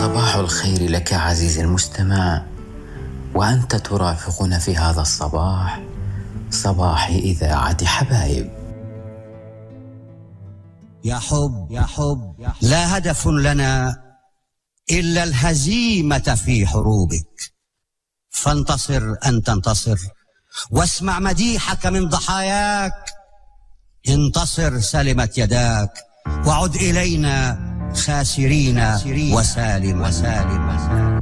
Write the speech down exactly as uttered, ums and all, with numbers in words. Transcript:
صباح الخير لك عزيزي المستمع، وأنت ترافقنا في هذا الصباح، صباح إذاعة حبايب. يا حب يا حب لا هدف لنا إلا الهزيمة في حروبك، فانتصر أن تنتصر واسمع مديحك من ضحاياك. انتصر سلمت يداك وعد إلينا خاسرين وسالم وسالم, وسالم